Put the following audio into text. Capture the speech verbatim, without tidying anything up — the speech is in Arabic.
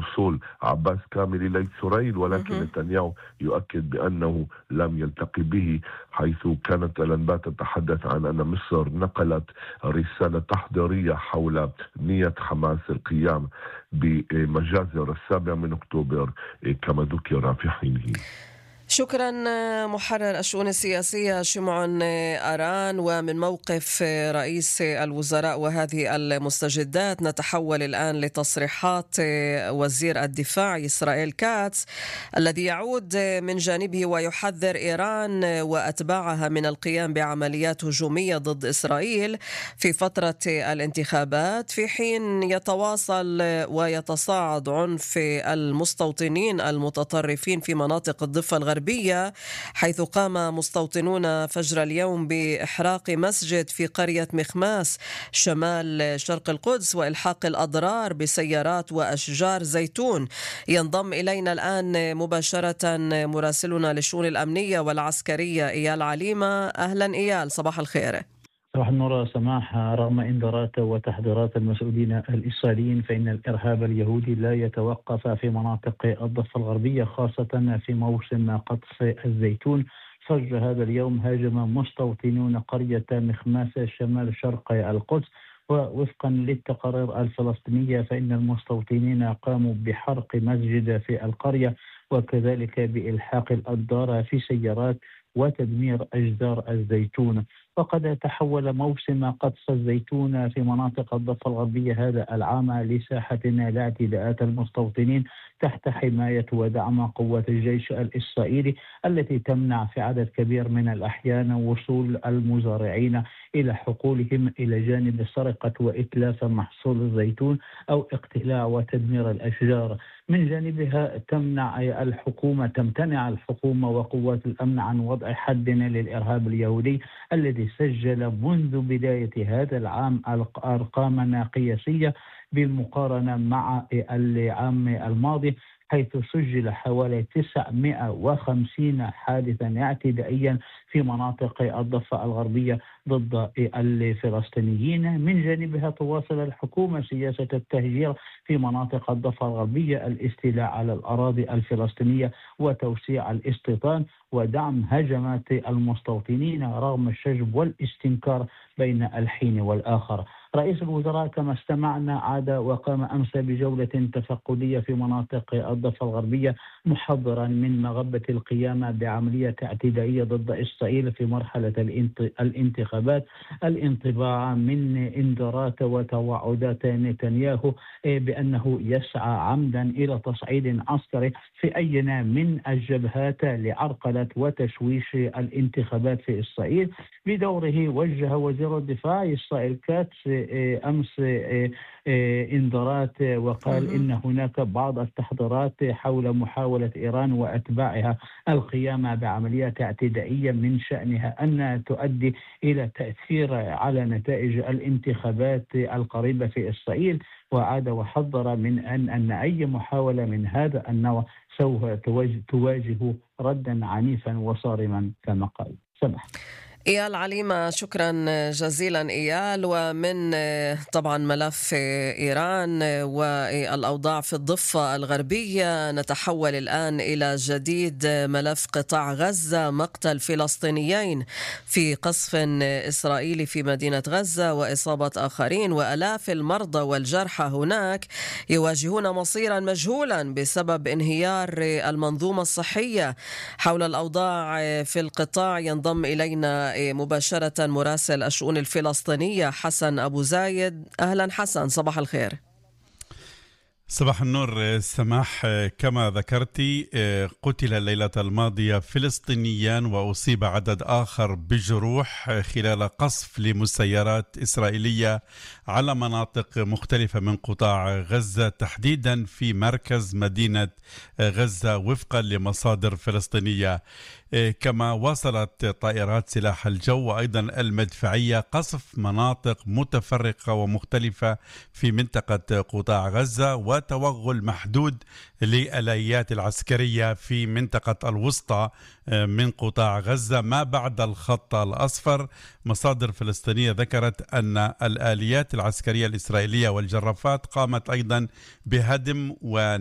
وصول عباس كامل إلى إسرائيل، ولكن مهم. نتنياهو يؤكد بأنه لم يلتقي به، حيث كانت الأنباء تتحدث عن أن مصر نقلت رسالة تحضيرية حول نية حماس القيام بمجازر السابع من أكتوبر كما ذكر في حينه. شكرا محرر الشؤون السياسية شمعون أران. ومن موقف رئيس الوزراء وهذه المستجدات نتحول الآن لتصريحات وزير الدفاع إسرائيل كاتس، الذي يعود من جانبه ويحذر إيران وأتباعها من القيام بعمليات هجومية ضد إسرائيل في فترة الانتخابات، في حين يتواصل ويتصاعد عنف المستوطنين المتطرفين في مناطق الضفة الغربية، حيث قام مستوطنون فجر اليوم بإحراق مسجد في قرية مخماس شمال شرق القدس وإلحاق الأضرار بسيارات وأشجار زيتون. ينضم إلينا الآن مباشرة مراسلنا للشؤون الأمنية والعسكرية إيال عليمة. أهلا إيال، صباح الخير. صباح النور سماح. رغم انذارات وتحذيرات المسؤولين الإسرائيليين فإن الإرهاب اليهودي لا يتوقف في مناطق الضفة الغربية، خاصة في موسم قطف الزيتون. فجر هذا اليوم هاجم مستوطنون قرية مخماس شمال شرق القدس، ووفقا للتقارير الفلسطينية فإن المستوطنين قاموا بحرق مسجد في القرية وكذلك بإلحاق الأضرار في سيارات وتدمير أشجار الزيتون. وقد تحول موسم قطف الزيتون في مناطق الضفة الغربية هذا العام لساحة لاعتداءات المستوطنين تحت حماية ودعم قوات الجيش الإسرائيلي، التي تمنع في عدد كبير من الأحيان وصول المزارعين إلى حقولهم، إلى جانب سرقة وإتلاف محصول الزيتون أو اقتلاع وتدمير الأشجار. من جانبها تمنع الحكومة تمتنع الحكومة وقوات الأمن عن وضع حد للإرهاب اليهودي الذي سجل منذ بداية هذا العام أرقاما قياسية بالمقارنة مع العام الماضي، حيث سجل حوالي تسعمائة وخمسين حادثا اعتدائيا في مناطق الضفة الغربية ضد الفلسطينيين. من جانبها تواصل الحكومة سياسة التهجير في مناطق الضفة الغربية، الاستيلاء على الأراضي الفلسطينية وتوسيع الاستيطان ودعم هجمات المستوطنين رغم الشجب والاستنكار بين الحين والآخر. رئيس الوزراء كما استمعنا عاد وقام أمس بجولة تفقدية في مناطق الضفة الغربية، محذرا من مغبة القيام بعملية اعتدائية ضد إسرائيل في مرحلة الانتخابات. الانطباع من انذارات وتوعدات نتنياهو بأنه يسعى عمدا إلى تصعيد عسكري في أي من الجبهات لعرقلة وتشويش الانتخابات في إسرائيل. بدوره وجه وزير الدفاع إسرائيل كاتس أمس انذارات وقال إن هناك بعض التحذيرات حول محاولة إيران وأتباعها القيام بعمليات اعتدائية من شأنها أن تؤدي إلى تأثير على نتائج الانتخابات القريبة في إسرائيل. وعاد وحذر من أن أن أي محاولة من هذا النوع سوف تواجه ردا عنيفا وصارما كما قال. سمح. إيال عليمة، شكرا جزيلا إيال. ومن طبعا ملف إيران والأوضاع في الضفة الغربية نتحول الآن إلى جديد ملف قطاع غزة، مقتل فلسطينيين في قصف إسرائيلي في مدينة غزة وإصابة آخرين، وألاف المرضى والجرحى هناك يواجهون مصيرا مجهولا بسبب انهيار المنظومة الصحية. حول الأوضاع في القطاع ينضم إلينا مباشرة مراسل الشؤون الفلسطينية حسن أبو زايد. أهلا حسن، صباح الخير. صباح النور سماح. كما ذكرتي قتل الليلة الماضية فلسطينيان وأصيب عدد آخر بجروح خلال قصف لمسيرات إسرائيلية على مناطق مختلفة من قطاع غزة، تحديدا في مركز مدينة غزة وفقا لمصادر فلسطينية. كما واصلت طائرات سلاح الجو وأيضا المدفعية قصف مناطق متفرقة ومختلفة في منطقة قطاع غزة، وتوغل محدود للآليات العسكرية في منطقة الوسطى من قطاع غزة ما بعد الخط الأصفر. مصادر فلسطينية ذكرت أن الآليات العسكرية الإسرائيلية والجرافات قامت أيضا بهدم و